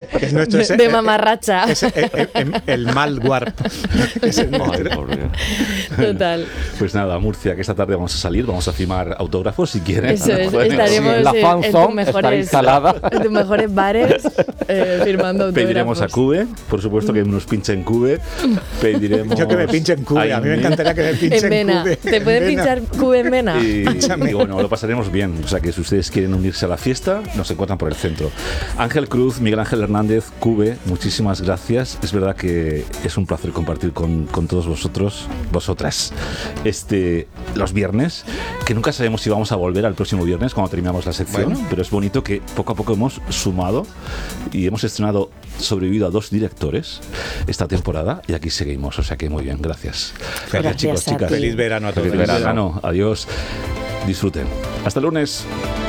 Que es nuestro, de mamarracha. Es el mal warp. Es el nuestro. Total. Pues nada, Murcia, que esta tarde vamos a salir, vamos a firmar autógrafos si quieres. Eso es, estaremos la fanzone está instalada. En tus mejores bares firmando autógrafos. Pediremos a Cube, por supuesto que nos pinche en Cube. Pediremos... Yo que me pinche en Cube, a mí me encantaría que me pinche en vena. Cube. ¿Te puede pinchar Cube en vena? Y bueno, lo pasaremos bien. O sea que si ustedes quieren unirse a la fiesta, nos encuentran por el centro. Ángel Cruz, Miguel Ángel Hernández, Cube, muchísimas gracias. Es verdad que es un placer compartir con todos vosotras, los viernes, que nunca sabemos si vamos a volver al próximo viernes cuando terminamos la sección, pero es bonito que poco a poco hemos sumado y hemos sobrevivido a 2 directores esta temporada y aquí seguimos, o sea que muy bien, gracias. Gracias chicos, chicas. Feliz verano a todos. Feliz verano, adiós. Disfruten. Hasta el lunes.